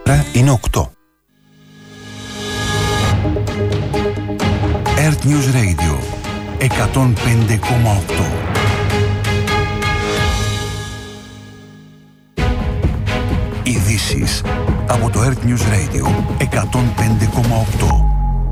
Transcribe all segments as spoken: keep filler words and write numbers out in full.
Είναι οκτώ. Earth News Radio εκατόν πέντε κόμμα οκτώ. Ειδήσεις από το Earth News Radio εκατόν πέντε κόμμα οκτώ.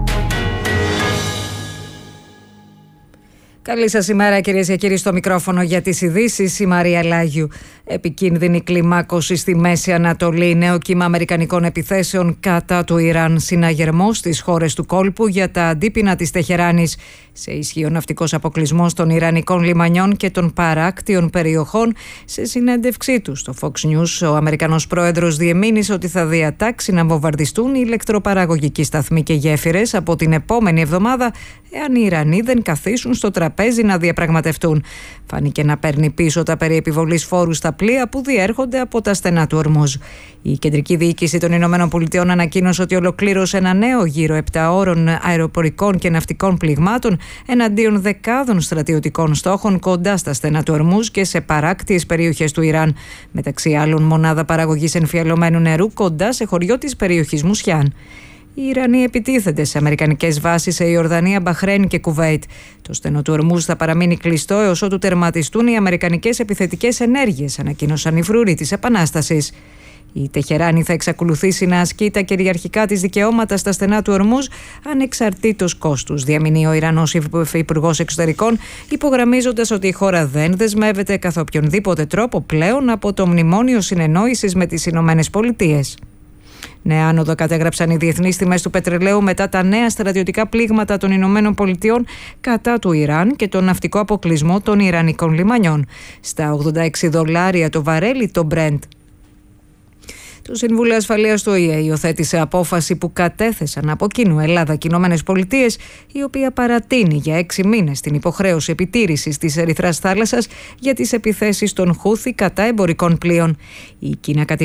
Καλή σας ημέρα, κυρίες και κύριοι, στο μικρόφωνο για τις ειδήσεις, η Μαρία Λάγιου. Επικίνδυνη κλιμάκωση στη Μέση Ανατολή, νέο κύμα αμερικανικών επιθέσεων κατά του Ιράν, συναγερμός στις χώρες του κόλπου για τα αντίπεινα της Τεχεράνης. Σε ισχύει ο ναυτικός αποκλεισμός των Ιρανικών λιμανιών και των παράκτιων περιοχών. Σε συνέντευξή του στο Fox News, ο Αμερικανός πρόεδρος διεμήνυσε ότι θα διατάξει να βομβαρδιστούν οι ηλεκτροπαραγωγικοί σταθμοί και γέφυρες από την επόμενη εβδομάδα, εάν οι Ιρανοί δεν καθίσουν στο τραπέζι να διαπραγματευτούν. Φάνηκε να παίρνει πίσω τα περί επιβολής φόρου στα πλοία που διέρχονται από τα στενά του Ορμούζ. Η Κεντρική Διοίκηση των Ηνωμένων Πολιτειών ανακοίνωσε ότι ολοκλήρωσε ένα νέο γύρο επταώρων αεροπορικών και ναυτικών πληγμάτων εναντίον δεκάδων στρατιωτικών στόχων κοντά στα στενά του Ορμούζ και σε παράκτιες περιοχές του Ιράν. Μεταξύ άλλων, μονάδα παραγωγής εμφιαλωμένου νερού κοντά σε χωριό της περιοχής Μουσιάν. Οι Ιρανοί επιτίθενται σε αμερικανικές βάσεις σε Ιορδανία, Μπαχρέιν και Κουβέιτ. Το στενό του Ορμούζ θα παραμείνει κλειστό έως ότου τερματιστούν οι αμερικανικές επιθετικές ενέργειες, ανακοίνωσαν οι φρούροι της Επανάστασης. Η Τεχεράνη θα εξακολουθήσει να ασκεί τα κυριαρχικά της δικαιώματα στα στενά του Ορμούζ ανεξαρτήτως κόστους, διαμηνεί ο Ιρανός Υπουργός Εξωτερικών, υπογραμμίζοντας ότι η χώρα δεν δεσμεύεται καθ' οποιονδήποτε τρόπο πλέον από το Μνημόνιο Συνεννόησης με τις Ηνωμένες Πολιτείες. Νέα άνοδο κατέγραψαν οι διεθνείς τιμές του πετρελαίου μετά τα νέα στρατιωτικά πλήγματα των Ηνωμένων Πολιτειών κατά του Ιράν και τον ναυτικό αποκλεισμό των Ιρανικών λιμανιών. Στα ογδόντα έξι δολάρια το βαρέλι το Brent. Το Συμβούλιο Ασφαλείας του Ο Η Ε υιοθέτησε απόφαση που κατέθεσαν από κοινού Ελλάδα και Ηνωμένες Πολιτείες, η οποία παρατείνει για έξι μήνες την υποχρέωση επιτήρησης της Ερυθράς θάλασσας για τις επιθέσεις των Χούθη κατά εμπορικών πλοίων. Η Κίνα